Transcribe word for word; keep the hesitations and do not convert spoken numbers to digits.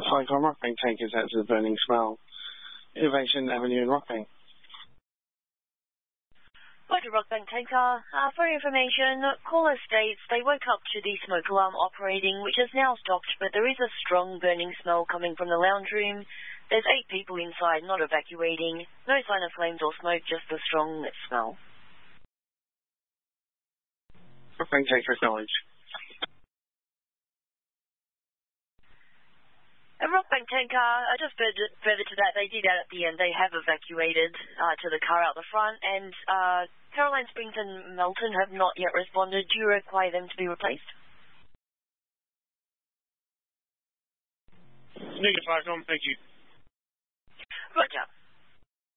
Flycom Rockbank tankers out to the burning smell. Innovation Avenue in Rockbank. Roger, Rockbank tanker. Uh, for information, caller states they woke up to the smoke alarm operating, which has now stopped, but there is a strong burning smell coming from the lounge room. There's eight people inside, not evacuating. No sign of flames or smoke, just the strong smell. Rockbank tanker acknowledged. A Rockbank tanker, uh, just further, further to that, they did that at the end. They have evacuated uh, to the car out the front, and uh, Caroline Springs and Melton have not yet responded. Do you require them to be replaced? Negative, Flycom, thank you. Roger.